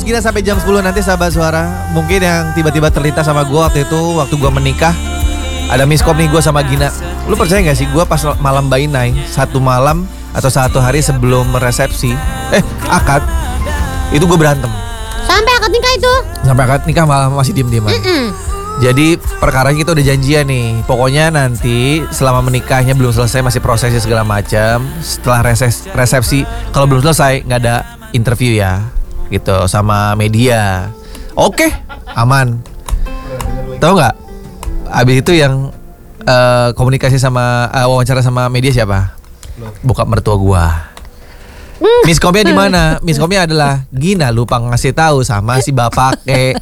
Gila sampai jam 10 nanti sahabat suara. Mungkin yang tiba-tiba terlintas sama gue waktu itu, waktu gue menikah, ada miskom nih gue sama Gina. Lu percaya gak sih gue pas malam bainai, satu malam atau satu hari sebelum resepsi, akad, itu gue berantem. Sampai akad nikah itu? Sampai akad nikah malah masih diem-dieman. Jadi perkaranya kita udah janjian nih. Pokoknya nanti selama menikahnya belum selesai, masih prosesnya segala macam. Setelah resepsi, kalau belum selesai nggak ada interview ya, gitu sama media. Oke, aman. Tahu nggak? Abis itu yang komunikasi sama wawancara sama media siapa? Bokap mertua gua. Miskomnya di mana? Miskomnya adalah Gina lupa ngasih tahu sama si bapak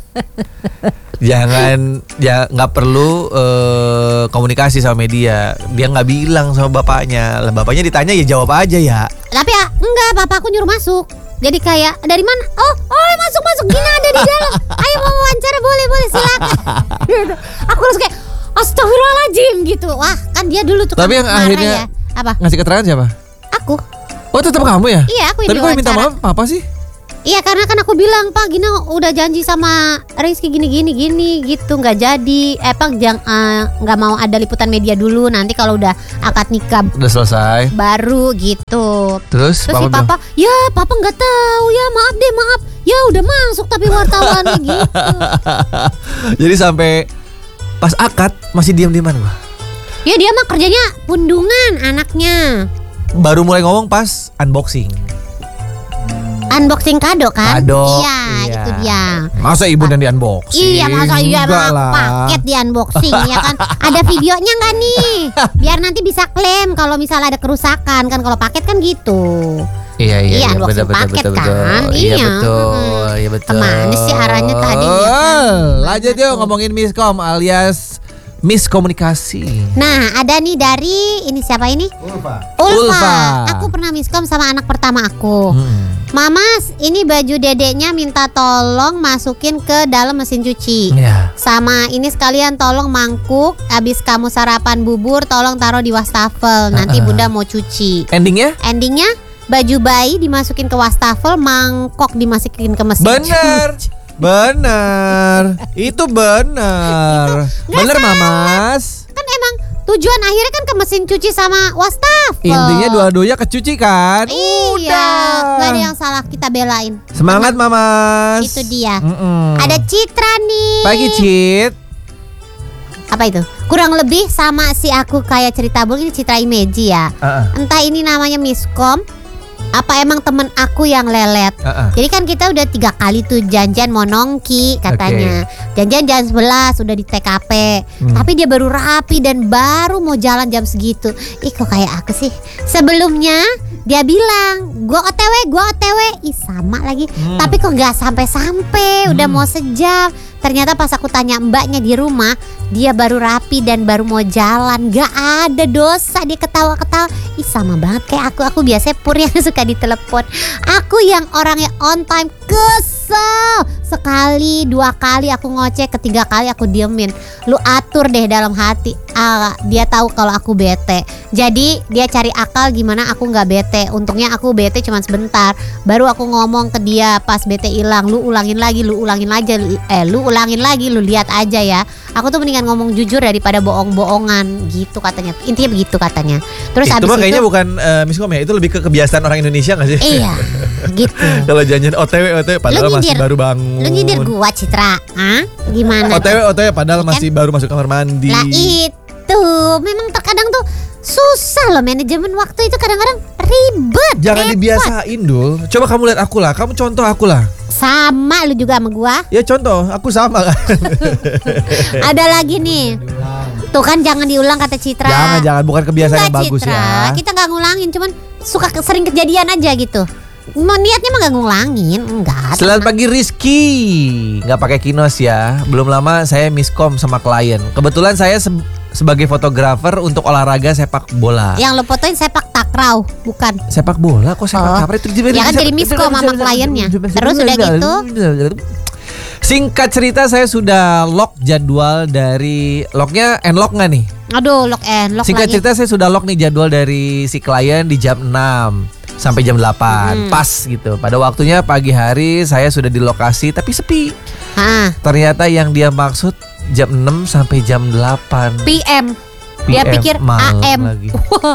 jangan nggak perlu komunikasi sama media. Dia nggak bilang sama bapaknya. Lah bapaknya ditanya ya jawab aja ya. Tapi ya enggak, bapakku nyuruh masuk. Jadi kayak dari mana? Oh masuk Gina ada di dalam. Ayo mau wawancara boleh silakan. Gitu. Aku harus kayak astagfirullahaladzim gitu. Wah kan dia dulu tuh. Tapi yang akhirnya ya. Apa? Ngasih keterangan siapa? Aku. Oh tetap kamu ya? Iya aku yang Tapi kok minta maaf apa sih? Iya karena kan aku bilang Pak Gina udah janji sama Rizky gini gitu nggak jadi. Nggak mau ada liputan media dulu, nanti kalau udah akad nikah udah selesai baru gitu. Terus si papa ya papa nggak tahu ya, maaf ya udah masuk tapi wartawannya gitu. Jadi sampai pas akad masih diam-diaman gua. Ya dia mah kerjanya pundungan anaknya. Baru mulai ngomong pas unboxing kado kan? Kado. Iya, itu dia. Masa ibu dan di unboxing? Iya, masa iya paket di unboxing ya kan? Ada videonya nggak nih? Biar nanti bisa klaim kalau misalnya ada kerusakan kan, kalau paket kan gitu. Iya, unboxing paket kan? Iya, betul. Kemana sih arahnya tadi? Lanjut yuk ngomongin miskom alias miskomunikasi. Nah, ada nih dari ini siapa ini? Ulfa. Aku pernah miskom sama anak pertama aku. Mama, ini baju dedeknya minta tolong masukin ke dalam mesin cuci. Sama ini sekalian tolong mangkuk. Abis kamu sarapan bubur, tolong taruh di wastafel. Nanti bunda mau cuci. Endingnya baju bayi dimasukin ke wastafel, mangkok dimasukin ke mesin cuci. Benar. Itu benar. Benar Mamas. Kan emang tujuan akhirnya kan ke mesin cuci sama wastafel. Intinya dua-duanya kecuci kan. Iya. Gak ada yang salah, kita belain. Semangat Mamas. Itu dia. Ada Citra nih. Pagi Cit. Apa itu? Kurang lebih sama si aku kayak cerita ini Citra Imeji ya. Entah ini namanya miskom, apa emang temen aku yang lelet. Jadi kan kita udah 3 kali tuh janjian mau nongki katanya. Janjian jam 11 udah di TKP. Tapi dia baru rapi dan baru mau jalan jam segitu. Ih kok kayak aku sih. Sebelumnya dia bilang gua OTW. Ih sama lagi. Tapi kok gak sampai-sampai. Udah mau sejam. Ternyata pas aku tanya mbaknya di rumah, dia baru rapi dan baru mau jalan. Gak ada dosa, dia ketawa-ketawa. Ih sama banget kayak aku. Aku biasanya pur yang suka ditelepon. Aku yang orangnya on time, kesel. Sekali, 2 kali aku ngoceh, ketiga kali aku diemin. Lu atur deh dalam hati. Dia tahu kalau aku bete. Jadi dia cari akal gimana aku gak bete. Untungnya aku bete cuma sebentar. Baru aku ngomong ke dia pas bete hilang. Lu ulangin lagi, lu lihat aja ya. Aku tuh mendingan ngomong jujur daripada bohong-bohongan gitu katanya. Intinya begitu katanya. Terus itu abis mah kayaknya itu, bukan miskom ya. Itu lebih ke kebiasaan orang Indonesia gak sih? Iya gitu. Kalau janjian OTW padahal masih baru bangun. Lu nyindir gua Citra. Gimana? OTW padahal masih baru masuk kamar mandi. Lah itu memang terkadang tuh susah loh, manajemen waktu itu kadang-kadang ribet. Jangan dibiasain Dul. Coba kamu lihat aku lah. Kamu contoh aku lah. Sama lu juga sama gua. Ya contoh, aku sama kan. Ada lagi nih. Tuh kan jangan diulang kata Citra. Jangan, bukan kebiasaan yang bagus Citra, ya. kita gak ngulangin, cuman suka sering kejadian aja gitu. Niatnya mah gak ngulangin, enggak. Selamat pagi Rizky. Gak pakai kinos ya. Belum lama saya miskom sama klien. Kebetulan saya sebagai fotografer untuk olahraga sepak bola. Yang lo fotoin sepak takraw, bukan? Sepak bola kok sepak takraw itu ya kan jadi miskom sama kliennya. Terus udah gitu. Singkat cerita saya sudah lock jadwal dari locknya lock nggak nih? Aduh lock Singkat lagi. cerita saya sudah lock nih jadwal dari si klien di jam 6. sampai jam 8 pas gitu. Pada waktunya pagi hari saya sudah di lokasi tapi sepi. Ternyata yang dia maksud jam 6 sampai jam 8 PM. Dia pikir AM lagi.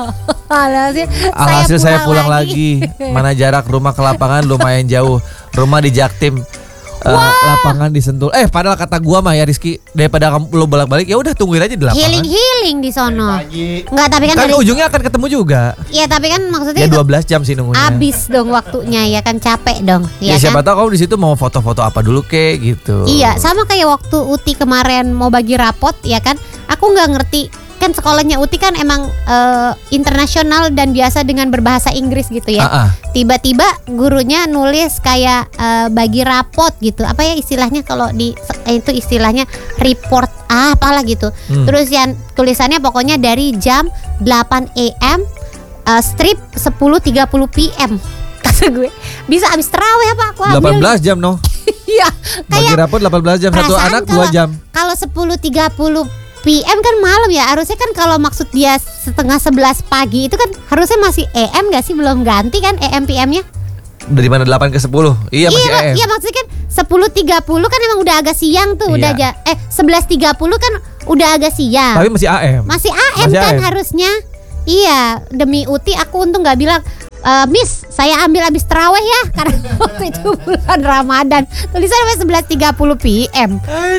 Alhasil saya pulang lagi. Mana jarak rumah ke lapangan lumayan jauh. Rumah di Jaktim. Lapangan di Sentul. Padahal kata gua mah ya Rizky, daripada kamu lo bolak-balik ya udah tungguin aja di lapangan. Healing di sono. Enggak, tapi kan ujungnya akan ketemu juga. Iya, tapi kan maksudnya ya 12 jam sih nunggunya. Habis dong waktunya ya kan, capek dong. Ya siapa tahu kamu di situ mau foto-foto apa dulu kek gitu. Iya, sama kayak waktu Uti kemarin mau bagi rapot ya kan. Aku nggak ngerti. Kan sekolahnya Uti kan emang internasional dan biasa dengan berbahasa Inggris gitu ya. Tiba-tiba gurunya nulis kayak bagi rapot gitu. Apa ya istilahnya kalau di itu istilahnya report apalah gitu. Terus yang tulisannya pokoknya dari jam 8 AM strip 10.30 PM. Kata gue, bisa habis terawih apa aku ambil 18 jam no. Iya, bagi rapot 18 jam, satu anak 2 jam. Kalau 10.30 PM kan malam ya, harusnya kan kalau maksud dia setengah 11 pagi itu kan harusnya masih AM gak sih, belum ganti kan AM PM-nya? Dari mana 8 ke 10? Iya masih AM. Iya maksudnya kan 10.30 kan emang udah agak siang tuh, udah 11.30 kan udah agak siang. Tapi masih AM. Masih AM kan harusnya. Iya, demi Uti aku untung gak bilang Miss, saya ambil habis terawih ya, karena waktu itu bulan Ramadan. Tulisannya 11.30 PM.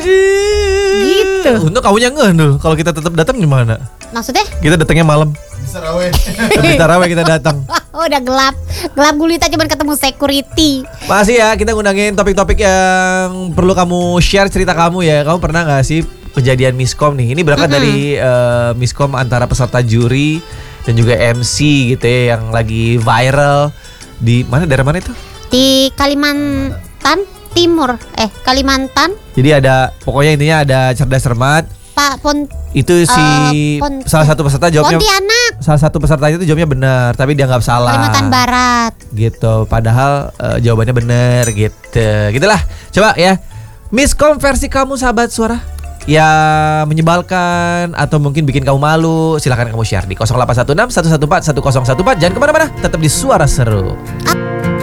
Gitu. Untuk kamunya ngeh kalau kita tetap datang gimana? Maksudnya? Kita datangnya malam. Bisa tarawih kita datang. Udah gelap gulita, cuman ketemu security. Masih ya, kita ngundangin topik-topik yang perlu kamu share cerita kamu ya. Kamu pernah nggak sih kejadian miskom nih? Ini berangkat dari miskom antara peserta juri dan juga MC gitu ya, yang lagi viral di mana, daerah mana itu? Di Kalimantan Timur, Kalimantan. Jadi ada, pokoknya intinya ada cerdas cermat. Pak itu salah satu peserta jawabnya Pontianak. Salah satu pesertanya itu jawabnya benar, tapi dianggap salah. Kalimantan Barat. Gitu, padahal jawabannya benar gitu. Gitulah. Coba ya, miskom versi kamu sahabat suara, ya menyebalkan atau mungkin bikin kamu malu, silahkan kamu share di 0816 114 1014. Jangan kemana-mana, tetap di Suara Seru.